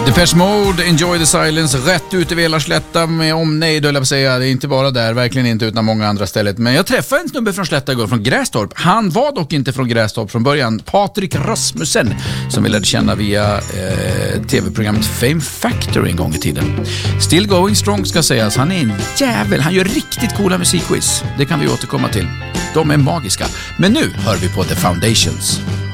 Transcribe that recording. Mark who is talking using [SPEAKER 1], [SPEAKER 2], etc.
[SPEAKER 1] Depeche Mode, Enjoy the Silence, rätt ut i Velarslätta med omnejd, höll jag på att säga. Det är inte bara där, verkligen inte, utan många andra ställen. Men jag träffade en snubbe från Slätta igår, från Grästorp. Han var dock inte från Grästorp från början. Patrik Rasmussen, som vi lärde känna via tv-programmet Fame Factory en gång i tiden. Still going strong ska sägas. Han är en jävel. Han gör riktigt coola musikquiz. Det kan vi återkomma till. De är magiska. Men nu hör vi på The Foundations.